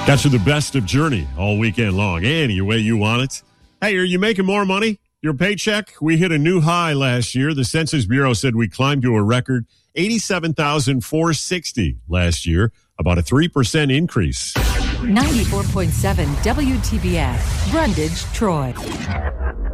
Got you the best of Journey all weekend long, any way you want it. Hey, are you making more money? Your paycheck? We hit a new high last year. The Census Bureau said we climbed to a record $87,460 last year, about a 3% increase. 94.7 WTBF, Brundage, Troy.